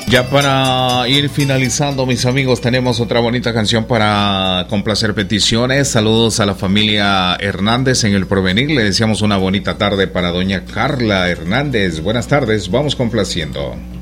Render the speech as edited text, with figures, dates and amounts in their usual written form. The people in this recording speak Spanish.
Ya para ir finalizando, mis amigos, tenemos otra bonita canción para complacer peticiones. Saludos a la familia Hernández en El Porvenir. Le deseamos una bonita tarde para doña Carla Hernández. Buenas tardes, vamos complaciendo.